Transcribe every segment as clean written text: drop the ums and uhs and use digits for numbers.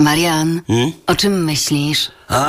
Marian, o czym myślisz?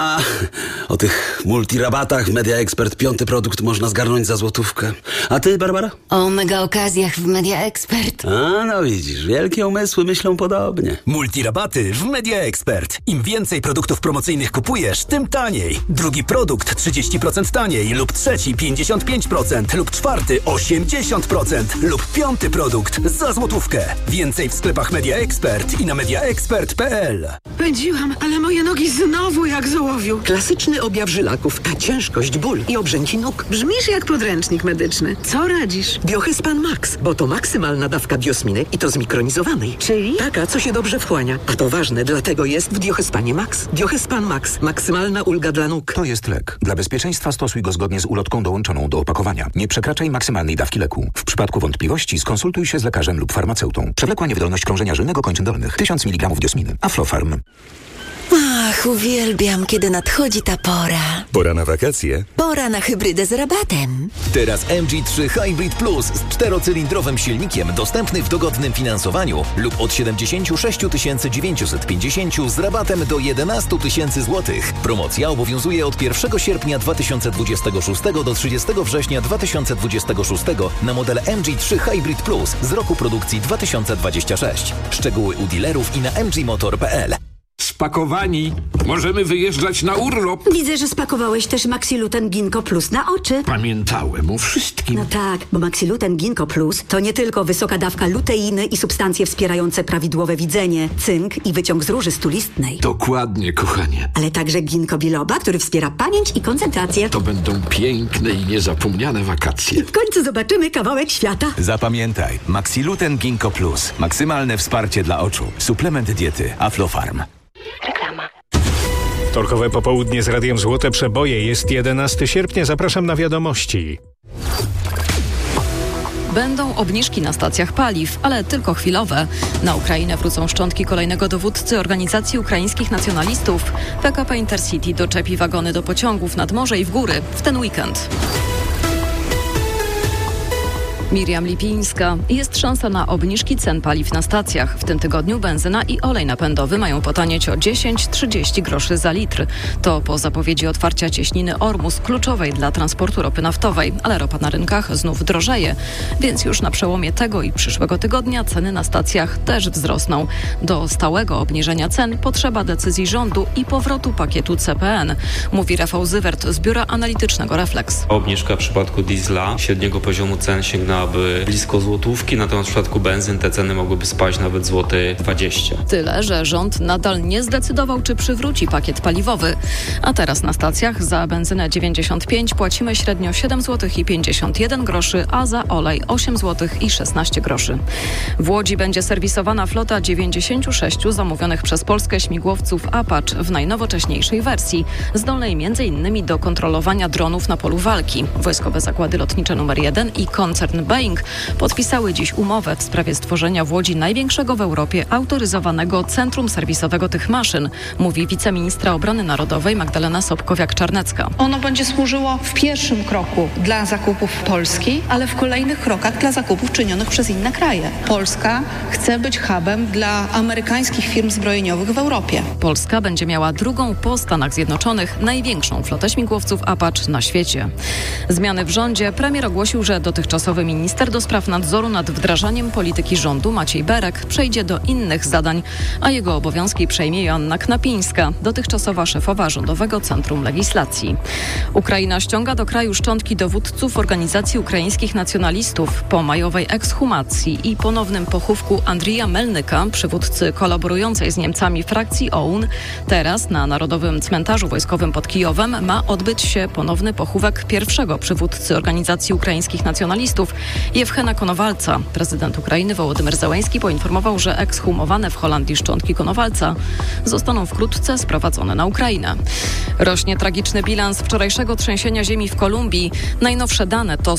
O tych multirabatach w Media Expert 5. produkt można zgarnąć za złotówkę. A ty, Barbara? O mega okazjach w Media Expert. No widzisz, wielkie umysły myślą podobnie. Multirabaty w Media Expert. Im więcej produktów promocyjnych kupujesz, tym taniej. Drugi produkt 30% taniej lub trzeci 55% lub czwarty 80% lub 5. produkt za złotówkę. Więcej w sklepach Media Expert i na mediaexpert.pl. Pędziłam, ale moje nogi znowu jak z ołowiu. Klasyczny objaw żylaków, ta ciężkość, ból i obrzęki nóg. Brzmisz jak podręcznik medyczny. Co radzisz? Diohespan Max, bo to maksymalna dawka diosminy i to zmikronizowanej. Czyli? Taka, co się dobrze wchłania. A to ważne, dlatego jest w Diohespanie Max. Diohespan Max. Maksymalna ulga dla nóg. To jest lek. Dla bezpieczeństwa stosuj go zgodnie z ulotką dołączoną do opakowania. Nie przekraczaj maksymalnej dawki leku. W przypadku wątpliwości skonsultuj się z lekarzem lub farmaceutą. Przewlekła niewydolność krążenia żylnego kończyn dolnych. 1000 mg diosminy. Aflofarm. Ach, uwielbiam, kiedy nadchodzi ta pora. Pora na wakacje? Pora na hybrydę z rabatem. Teraz MG3 Hybrid Plus z 4-cylindrowym silnikiem dostępny w dogodnym finansowaniu lub od 76 950 z rabatem do 11 000 złotych. Promocja obowiązuje od 1 sierpnia 2026 do 30 września 2026 na model MG3 Hybrid Plus z roku produkcji 2026. Szczegóły u dealerów i na mgmotor.pl. Spakowani. Możemy wyjeżdżać na urlop. Widzę, że spakowałeś też Maxiluten Ginkgo Plus na oczy. Pamiętałem o wszystkim. No tak, bo Maxiluten Ginkgo Plus to nie tylko wysoka dawka luteiny i substancje wspierające prawidłowe widzenie, cynk i wyciąg z róży stulistnej. Dokładnie, kochanie. Ale także ginkgo biloba, który wspiera pamięć i koncentrację. To będą piękne i niezapomniane wakacje. W końcu zobaczymy kawałek świata. Zapamiętaj, Maxiluten Ginkgo Plus. Maksymalne wsparcie dla oczu. Suplement diety Aflofarm. Reklama. Wtorkowe popołudnie z Radiem Złote Przeboje. Jest 11 sierpnia. Zapraszam na wiadomości. Będą obniżki na stacjach paliw, ale tylko chwilowe. Na Ukrainę wrócą szczątki kolejnego dowódcy organizacji ukraińskich nacjonalistów. PKP Intercity doczepi wagony do pociągów nad morze i w góry w ten weekend. Miriam Lipińska. Jest szansa na obniżki cen paliw na stacjach. W tym tygodniu benzyna i olej napędowy mają potanieć o 10-30 groszy za litr. To po zapowiedzi otwarcia cieśniny Ormus, kluczowej dla transportu ropy naftowej. Ale ropa na rynkach znów drożeje, więc już na przełomie tego i przyszłego tygodnia ceny na stacjach też wzrosną. Do stałego obniżenia cen potrzeba decyzji rządu i powrotu pakietu CPN, mówi Rafał Zywert z biura analitycznego Reflex. Obniżka w przypadku diesla średniego poziomu cen sięgnęłaby blisko złotówki, natomiast w przypadku benzyn te ceny mogłyby spaść nawet złoty 20. Tyle, że rząd nadal nie zdecydował, czy przywróci pakiet paliwowy. A teraz na stacjach za benzynę 95 płacimy średnio 7 zł i 51 groszy, a za olej 8 zł i 16 groszy. W Łodzi będzie serwisowana flota 96 zamówionych przez Polskę śmigłowców Apache w najnowocześniejszej wersji, zdolnej m.in. do kontrolowania dronów na polu walki. Wojskowe Zakłady Lotnicze nr 1 i koncern Boeing podpisały dziś umowę w sprawie stworzenia w Łodzi największego w Europie autoryzowanego centrum serwisowego tych maszyn, mówi wiceministra obrony narodowej Magdalena Sobkowiak-Czarnecka. Ono będzie służyło w pierwszym kroku dla zakupów Polski, ale w kolejnych krokach dla zakupów czynionych przez inne kraje. Polska chce być hubem dla amerykańskich firm zbrojeniowych w Europie. Polska będzie miała drugą po Stanach Zjednoczonych największą flotę śmigłowców Apache na świecie. Zmiany w rządzie. Premier ogłosił, że dotychczasowy minister do spraw nadzoru nad wdrażaniem polityki rządu Maciej Berek przejdzie do innych zadań, a jego obowiązki przejmie Joanna Knapińska, dotychczasowa szefowa Rządowego Centrum Legislacji. Ukraina ściąga do kraju szczątki dowódców organizacji ukraińskich nacjonalistów po majowej ekshumacji i ponownym pochówku Andrija Melnyka, przywódcy kolaborującej z Niemcami frakcji OUN. Teraz na Narodowym Cmentarzu Wojskowym pod Kijowem ma odbyć się ponowny pochówek pierwszego przywódcy organizacji ukraińskich nacjonalistów, Jewchena Konowalca. Prezydent Ukrainy Wołodymyr Zełenski poinformował, że ekshumowane w Holandii szczątki Konowalca zostaną wkrótce sprowadzone na Ukrainę. Rośnie tragiczny bilans wczorajszego trzęsienia ziemi w Kolumbii. Najnowsze dane to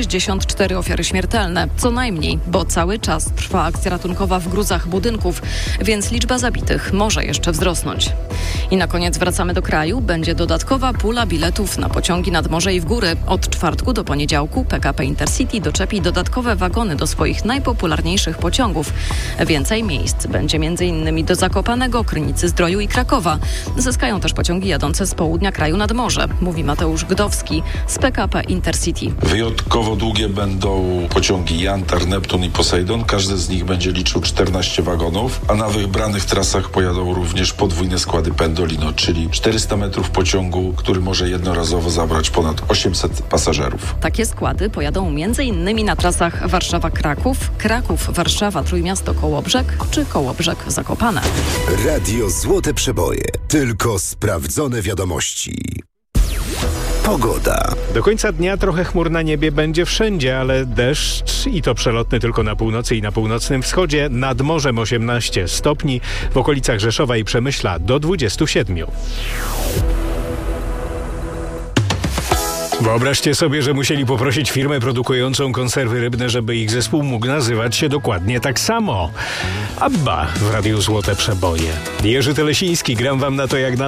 164 ofiary śmiertelne, co najmniej, bo cały czas trwa akcja ratunkowa w gruzach budynków, więc liczba zabitych może jeszcze wzrosnąć. I na koniec wracamy do kraju. Będzie dodatkowa pula biletów na pociągi nad morze i w góry. Od czwartku do poniedziałku PKP Intercity doczepi dodatkowe wagony do swoich najpopularniejszych pociągów. Więcej miejsc będzie m.in. do Zakopanego, Krynicy-Zdroju i Krakowa. Zyskają też pociągi jadące z południa kraju nad morze, mówi Mateusz Gdowski z PKP Intercity. Wyjątkowo długie będą pociągi Jantar, Neptun i Poseidon. Każdy z nich będzie liczył 14 wagonów, a na wybranych trasach pojadą również podwójne składy Pendolino, czyli 400 metrów pociągu, który może jednorazowo zabrać ponad 800 pasażerów. Takie składy pojadą m.in. na trasach Warszawa-Kraków, Kraków-Warszawa, Trójmiasto-Kołobrzeg czy Kołobrzeg-Zakopane. Radio Złote Przeboje. Tylko sprawdzone wiadomości. Pogoda. Do końca dnia trochę chmur na niebie będzie wszędzie, ale deszcz i to przelotny tylko na północy i na północnym wschodzie. Nad morzem 18 stopni, w okolicach Rzeszowa i Przemyśla do 27. Wyobraźcie sobie, że musieli poprosić firmę produkującą konserwy rybne, żeby ich zespół mógł nazywać się dokładnie tak samo. Abba w Radiu Złote Przeboje. Jerzy Telesiński, gram wam na to jak na